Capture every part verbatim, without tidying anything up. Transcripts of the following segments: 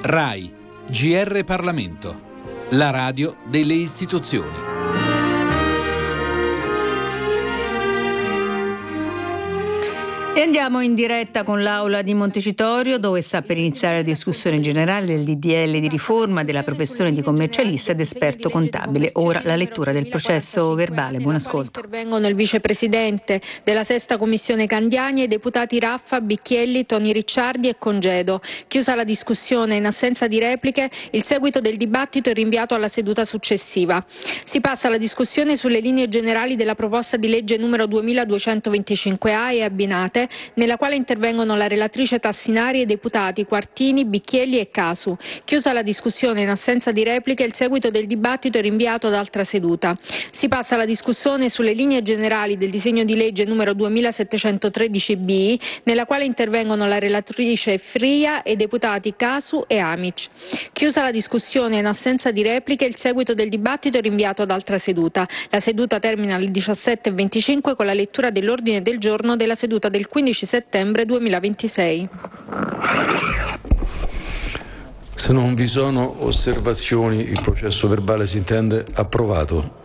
RAI, G R Parlamento, la radio delle istituzioni. E andiamo in diretta con l'Aula di Montecitorio, dove sta per iniziare la discussione generale del D D L di riforma della professione di commercialista ed esperto contabile. Ora la lettura del processo verbale. Buon ascolto. Intervengono il vicepresidente della sesta commissione Candiani e i deputati Raffa, Bicchielli, Toni Ricciardi e Congedo. Chiusa la discussione, in assenza di repliche, il seguito del dibattito è rinviato alla seduta successiva. Si passa alla discussione sulle linee generali della proposta di legge numero duemiladuecentoventicinque A e abbinate, nella quale intervengono la relatrice Tassinari e i deputati Quartini, Bicchielli e Casu. Chiusa la discussione, in assenza di repliche, il seguito del dibattito è rinviato ad altra seduta. Si passa alla discussione sulle linee generali del disegno di legge numero duemilasettecentotredici B, nella quale intervengono la relatrice Fria e i deputati Casu e Amic. Chiusa la discussione, in assenza di repliche, il seguito del dibattito è rinviato ad altra seduta. La seduta termina alle diciassette e venticinque con la lettura dell'ordine del giorno della seduta del quindici settembre duemilaventisei. Se non vi sono osservazioni, il processo verbale si intende approvato.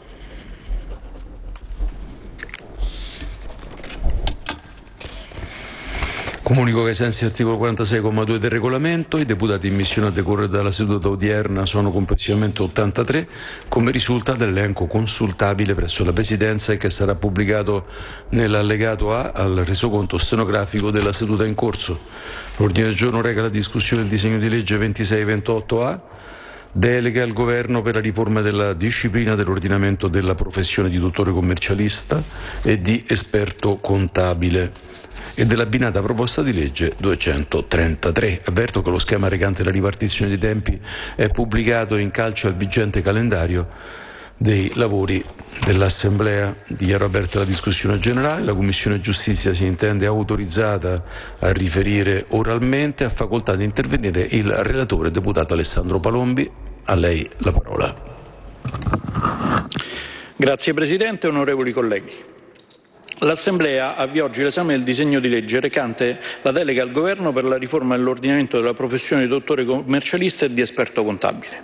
Comunico che ai sensi dell'articolo quarantasei comma due del regolamento i deputati in missione a decorrere dalla seduta odierna sono complessivamente ottantatré, come risulta dall'elenco consultabile presso la Presidenza e che sarà pubblicato nell'allegato A al resoconto stenografico della seduta in corso. L'ordine del giorno reca la discussione del disegno di legge ventisei ventotto A, delega al Governo per la riforma della disciplina dell'ordinamento della professione di dottore commercialista e di esperto contabile e dell'abbinata proposta di legge duecentotrentatré. Avverto che lo schema recante la ripartizione dei tempi è pubblicato in calce al vigente calendario dei lavori dell'Assemblea. Dichiaro aperta la discussione generale. La Commissione Giustizia si intende autorizzata a riferire oralmente. Ha facoltà di intervenire il relatore, deputato Alessandro Palombi. A lei la parola. Grazie Presidente, onorevoli colleghi. L'Assemblea avvia oggi l'esame del disegno di legge recante la delega al Governo per la riforma dell'ordinamento della professione di dottore commercialista e di esperto contabile.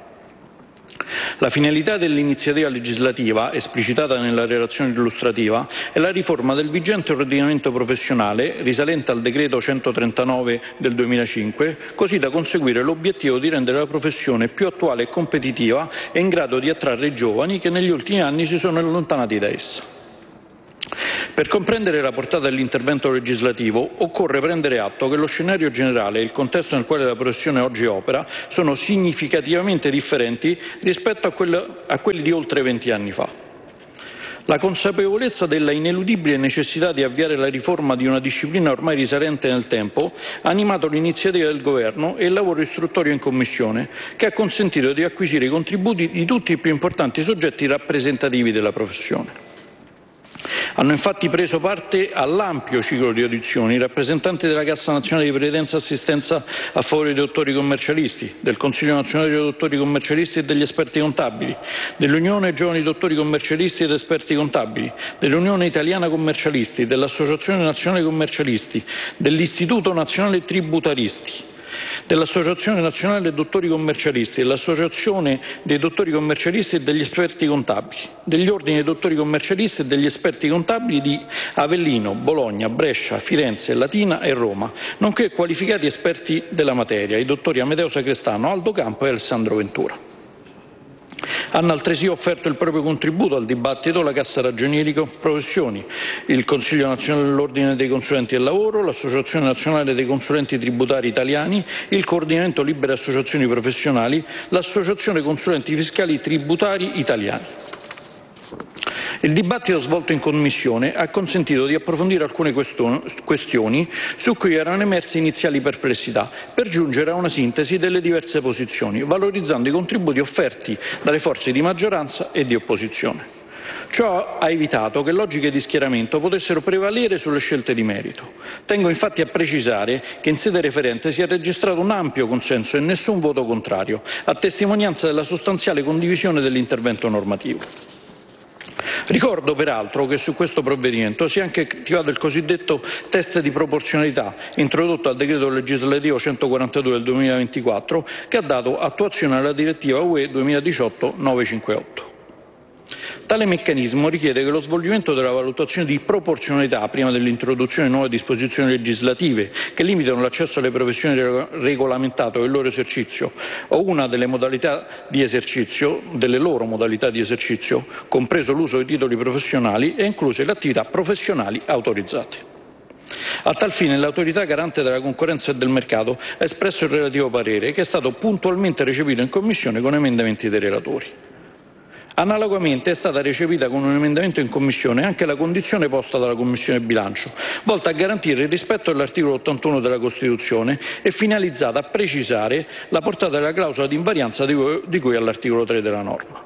La finalità dell'iniziativa legislativa, esplicitata nella relazione illustrativa, è la riforma del vigente ordinamento professionale risalente al decreto centotrentanove del duemilacinque, così da conseguire l'obiettivo di rendere la professione più attuale e competitiva e in grado di attrarre i giovani che negli ultimi anni si sono allontanati da essa. Per comprendere la portata dell'intervento legislativo occorre prendere atto che lo scenario generale e il contesto nel quale la professione oggi opera sono significativamente differenti rispetto a, quello, a quelli di oltre venti anni fa. La consapevolezza della ineludibile necessità di avviare la riforma di una disciplina ormai risalente nel tempo ha animato l'iniziativa del Governo e il lavoro istruttorio in Commissione, che ha consentito di acquisire i contributi di tutti i più importanti soggetti rappresentativi della professione. Hanno infatti preso parte all'ampio ciclo di audizioni i rappresentanti della Cassa Nazionale di Previdenza e Assistenza a favore dei dottori commercialisti, del Consiglio Nazionale dei Dottori Commercialisti e degli Esperti Contabili, dell'Unione Giovani Dottori Commercialisti ed Esperti Contabili, dell'Unione Italiana Commercialisti, dell'Associazione Nazionale Commercialisti, dell'Istituto Nazionale Tributaristi, dell'Associazione Nazionale dei Dottori Commercialisti, dell'Associazione dei Dottori Commercialisti e degli Esperti Contabili, degli Ordini dei Dottori Commercialisti e degli Esperti Contabili di Avellino, Bologna, Brescia, Firenze, Latina e Roma, nonché qualificati esperti della materia, i dottori Amedeo Sacrestano, Aldo Campo e Alessandro Ventura. Hanno altresì offerto il proprio contributo al dibattito la Cassa Ragionieri Professioni, il Consiglio Nazionale dell'Ordine dei Consulenti del Lavoro, l'Associazione Nazionale dei Consulenti Tributari Italiani, il Coordinamento Libere Associazioni Professionali, l'Associazione Consulenti Fiscali Tributari Italiani. Il dibattito svolto in Commissione ha consentito di approfondire alcune questioni su cui erano emerse iniziali perplessità, per giungere a una sintesi delle diverse posizioni, valorizzando i contributi offerti dalle forze di maggioranza e di opposizione. Ciò ha evitato che logiche di schieramento potessero prevalere sulle scelte di merito. Tengo infatti a precisare che in sede referente si è registrato un ampio consenso e nessun voto contrario, a testimonianza della sostanziale condivisione dell'intervento normativo. Ricordo peraltro che su questo provvedimento si è anche attivato il cosiddetto test di proporzionalità, introdotto al decreto legislativo centoquarantadue del duemilaventiquattro, che ha dato attuazione alla direttiva U E duemiladiciotto novecentocinquantotto. Tale meccanismo richiede che lo svolgimento della valutazione di proporzionalità prima dell'introduzione di nuove disposizioni legislative che limitano l'accesso alle professioni regolamentate o il loro esercizio o una delle modalità di esercizio, delle loro modalità di esercizio, compreso l'uso dei titoli professionali e incluse le attività professionali autorizzate. A tal fine l'Autorità garante della concorrenza e del mercato ha espresso il relativo parere, che è stato puntualmente recepito in Commissione con emendamenti dei relatori. Analogamente è stata recepita con un emendamento in Commissione anche la condizione posta dalla Commissione Bilancio, volta a garantire il rispetto dell'articolo ottantuno della Costituzione e finalizzata a precisare la portata della clausola di invarianza di cui, di cui all'articolo tre della norma.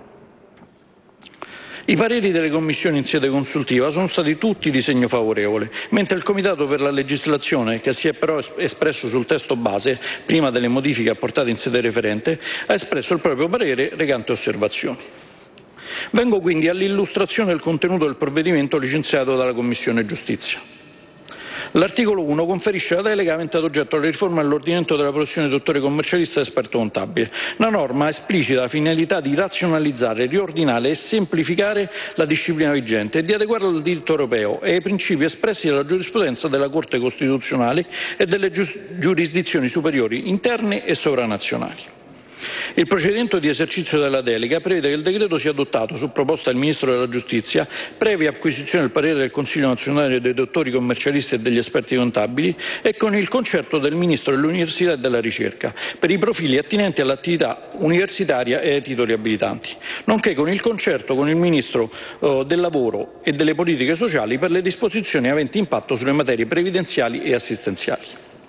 I pareri delle commissioni in sede consultiva sono stati tutti di segno favorevole, mentre il Comitato per la legislazione, che si è però espresso sul testo base prima delle modifiche apportate in sede referente, ha espresso il proprio parere recante osservazioni. Vengo quindi all'illustrazione del contenuto del provvedimento licenziato dalla Commissione Giustizia. L'articolo uno conferisce la delega avente ad oggetto la riforma dell'ordinamento della professione di dottore commercialista e esperto contabile. La norma esplicita la finalità di razionalizzare, riordinare e semplificare la disciplina vigente e di adeguarla al diritto europeo e ai principi espressi dalla giurisprudenza della Corte Costituzionale e delle giurisdizioni superiori interne e sovranazionali. Il procedimento di esercizio della delega prevede che il decreto sia adottato su proposta del Ministro della Giustizia, previa acquisizione del parere del Consiglio nazionale dei dottori commercialisti e degli esperti contabili e con il concerto del Ministro dell'Università e della Ricerca per i profili attinenti all'attività universitaria e ai titoli abilitanti, nonché con il concerto con il Ministro eh, del Lavoro e delle Politiche Sociali per le disposizioni aventi impatto sulle materie previdenziali e assistenziali.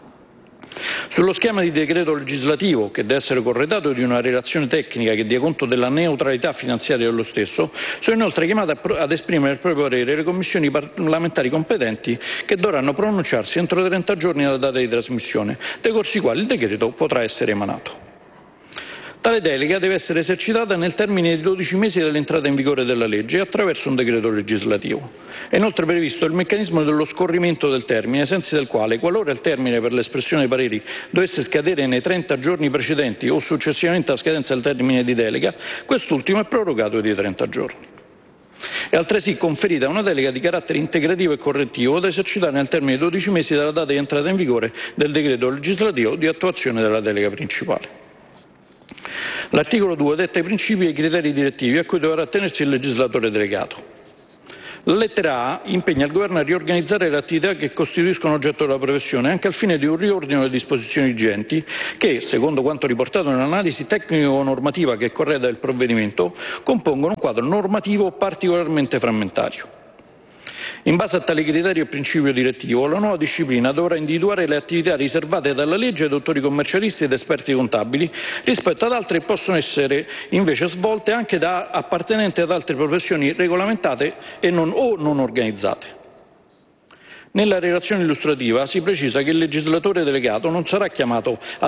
Sullo schema di decreto legislativo, che deve essere corredato di una relazione tecnica che dia conto della neutralità finanziaria dello stesso, sono inoltre chiamate ad esprimere il proprio parere le commissioni parlamentari competenti, che dovranno pronunciarsi entro trenta giorni dalla data di trasmissione, decorsi i quali il decreto potrà essere emanato. Tale delega deve essere esercitata nel termine di dodici mesi dall'entrata in vigore della legge attraverso un decreto legislativo. È inoltre previsto il meccanismo dello scorrimento del termine, ai sensi del quale, qualora il termine per l'espressione dei pareri dovesse scadere nei trenta giorni precedenti o successivamente alla scadenza del termine di delega, quest'ultimo è prorogato di trenta giorni. È altresì conferita una delega di carattere integrativo e correttivo da esercitare nel termine di dodici mesi dalla data di entrata in vigore del decreto legislativo di attuazione della delega principale. L'articolo due detta i principi e i criteri direttivi a cui dovrà attenersi il legislatore delegato. La lettera A impegna il Governo a riorganizzare le attività che costituiscono oggetto della professione, anche al fine di un riordino delle disposizioni vigenti che, secondo quanto riportato nell'analisi tecnico-normativa che correda il provvedimento, compongono un quadro normativo particolarmente frammentario. In base a tali criteri e principio direttivo, la nuova disciplina dovrà individuare le attività riservate dalla legge ai dottori commercialisti ed esperti contabili rispetto ad altre che possono essere invece svolte anche da appartenenti ad altre professioni regolamentate e non, o non organizzate. Nella relazione illustrativa si precisa che il legislatore delegato non sarà chiamato a